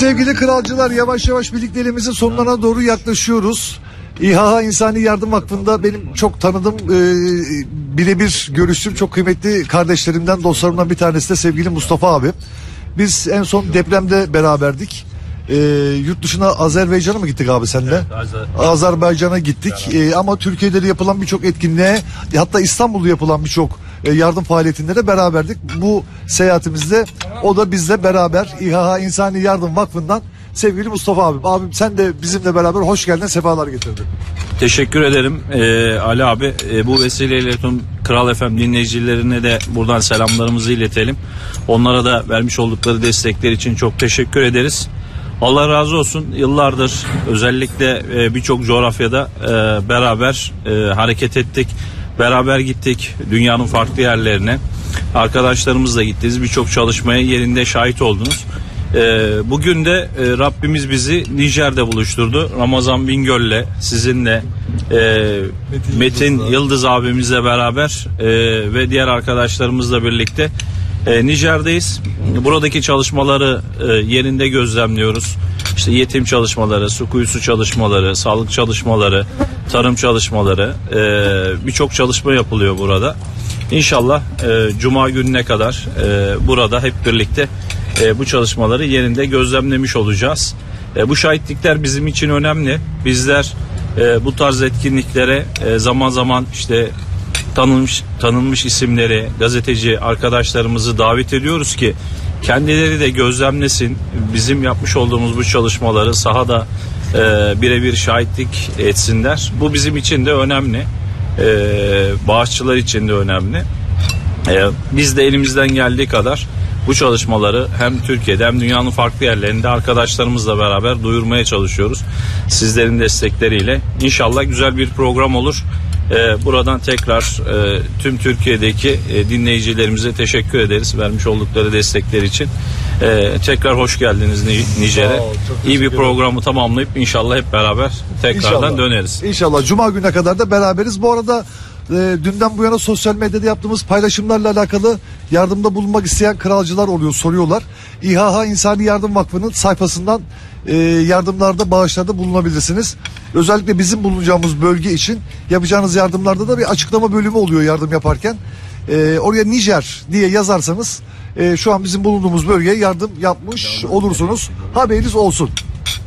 Sevgili kralcılar, yavaş yavaş birlikteliğimizin sonlarına doğru yaklaşıyoruz. İHA İnsani Yardım Vakfı'nda benim çok tanıdığım, birebir görüştüğüm çok kıymetli kardeşlerimden, dostlarımdan bir tanesi de sevgili Mustafa abi. Biz en son depremde beraberdik. Yurt dışına Azerbaycan'a mı gittik abi senle? Evet, Azerbaycan'a gittik. Ama Türkiye'de de yapılan birçok etkinliğe, hatta İstanbul'da yapılan birçok yardım faaliyetinde de beraberdik. Bu seyahatimizde o da bizle beraber İHA İnsani Yardım Vakfı'ndan sevgili Mustafa abim. Abim sen de bizimle beraber hoş geldin, sefalar getirdin. Teşekkür ederim Ali abi. Bu vesileyle tüm Kral FM dinleyicilerine de buradan selamlarımızı iletelim. Onlara da vermiş oldukları destekler için çok teşekkür ederiz. Allah razı olsun. Yıllardır özellikle birçok coğrafyada beraber hareket ettik. Beraber gittik dünyanın farklı yerlerine. Arkadaşlarımızla gittiniz. Birçok çalışmaya yerinde şahit oldunuz. Bugün de Rabbimiz bizi Nijer'de buluşturdu. Ramazan Bingöl'le, sizinle, Metin Yıldız abimizle beraber ve diğer arkadaşlarımızla birlikte Nijer'deyiz. Buradaki çalışmaları yerinde gözlemliyoruz. İşte yetim çalışmaları, su kuyusu çalışmaları, sağlık çalışmaları, tarım çalışmaları, birçok çalışma yapılıyor burada. İnşallah Cuma gününe kadar burada hep birlikte bu çalışmaları yerinde gözlemlemiş olacağız. Bu şahitlikler bizim için önemli. Bizler bu tarz etkinliklere zaman zaman işte tanınmış isimleri, gazeteci arkadaşlarımızı davet ediyoruz ki kendileri de gözlemlesin. Bizim yapmış olduğumuz bu çalışmaları sahada birebir şahitlik etsinler. Bu bizim için de önemli. Bağışçılar için de önemli. Biz de elimizden geldiği kadar bu çalışmaları hem Türkiye'de hem dünyanın farklı yerlerinde arkadaşlarımızla beraber duyurmaya çalışıyoruz. Sizlerin destekleriyle. İnşallah güzel bir program olur. Buradan tekrar tüm Türkiye'deki dinleyicilerimize teşekkür ederiz vermiş oldukları destekler için. Tekrar hoş geldiniz Nijer'e. İyi bir programı tamamlayıp inşallah hep beraber tekrardan döneriz. İnşallah Cuma gününe kadar da beraberiz. Bu arada dünden bu yana sosyal medyada yaptığımız paylaşımlarla alakalı yardımda bulunmak isteyen kralcılar oluyor, soruyorlar. İHA İnsani Yardım Vakfı'nın sayfasından yardımlarda, bağışlarda bulunabilirsiniz. Özellikle bizim bulunacağımız bölge için yapacağınız yardımlarda da bir açıklama bölümü oluyor yardım yaparken. Oraya Nijer diye yazarsanız şu an bizim bulunduğumuz bölgeye yardım yapmış olursunuz. Haberiniz olsun.